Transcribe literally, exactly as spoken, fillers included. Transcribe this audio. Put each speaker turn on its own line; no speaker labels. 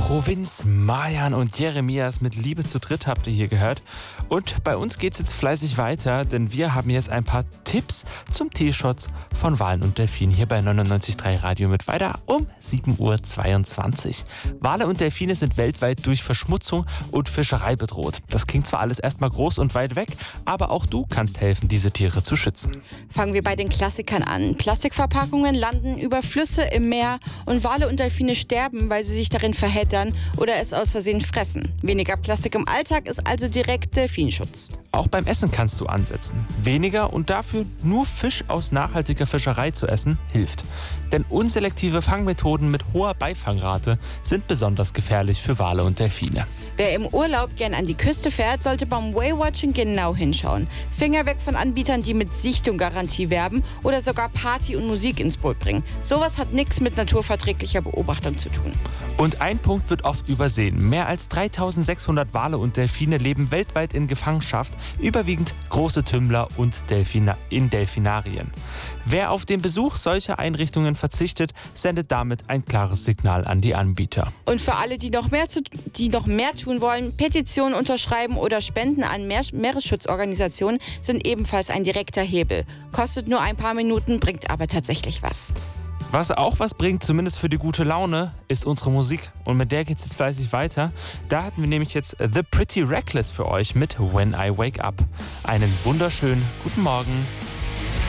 Provinz, Marjan und Jeremias mit Liebe zu dritt habt ihr hier gehört. Und bei uns geht's jetzt fleißig weiter, denn wir haben jetzt ein paar Tipps zum Tierschutz von Walen und Delfinen hier bei neunundneunzig Komma drei Radio mit weiter um sieben Uhr zweiundzwanzig. Wale und Delfine sind weltweit durch Verschmutzung und Fischerei bedroht. Das klingt zwar alles erstmal groß und weit weg, aber auch du kannst helfen, diese Tiere zu schützen.
Fangen wir bei den Klassikern an. Plastikverpackungen landen über Flüsse im Meer und Wale und Delfine sterben, weil sie sich darin verheddern oder es aus Versehen fressen. Weniger Plastik im Alltag ist also direkt Delfinschutz.
Auch beim Essen kannst du ansetzen. Weniger und dafür nur Fisch aus nachhaltiger Fischerei zu essen, hilft. Denn unselektive Fangmethoden mit hoher Beifangrate sind besonders gefährlich für Wale und Delfine.
Wer im Urlaub gern an die Küste fährt, sollte beim Whale-Watching genau hinschauen. Finger weg von Anbietern, die mit Sichtung-Garantie werben oder sogar Party und Musik ins Boot bringen. Sowas hat nichts mit naturverträglicher Beobachtung zu tun.
Und ein Punkt wird oft übersehen. Mehr als dreitausendsechshundert Wale und Delfine leben weltweit in Gefangenschaft, überwiegend große Tümmler und Delfina- in Delfinarien. Wer auf den Besuch solcher Einrichtungen verzichtet, sendet damit ein klares Signal an die Anbieter.
Und für alle, die noch mehr, zu, die noch mehr tun wollen, Petitionen unterschreiben oder Spenden an Meer- Meeresschutzorganisationen sind ebenfalls ein direkter Hebel. Kostet nur ein paar Minuten, bringt aber tatsächlich was.
Was auch was bringt, zumindest für die gute Laune, ist unsere Musik. Und mit der geht's jetzt fleißig weiter. Da hatten wir nämlich jetzt The Pretty Reckless für euch mit When I Wake Up. Einen wunderschönen guten Morgen.